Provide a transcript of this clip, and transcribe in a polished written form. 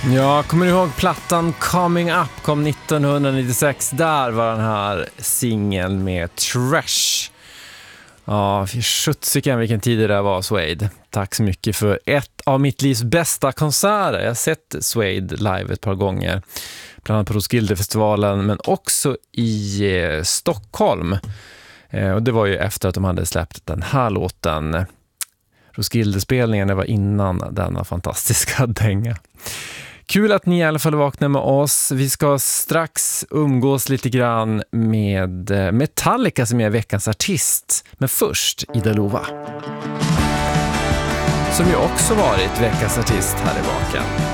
Ja, kommer du ihåg plattan Coming Up kom 1996? Där var den här singeln med Trash. Ja, sjuttsiken vilken tid det där var, Suede. Tack så mycket för ett av mitt livs bästa konserter. Jag har sett Suede live ett par gånger. Bland annat på Roskildefestivalen, men också i Stockholm. Och det var ju efter att de hade släppt den här låten. Roskildespelningen, det var innan denna fantastiska dänga. Kul att ni i alla fall vaknar med oss. Vi ska strax umgås lite grann med Metallica som är veckans artist. Men först Ida Lova. Som ju också varit veckans artist här i baken.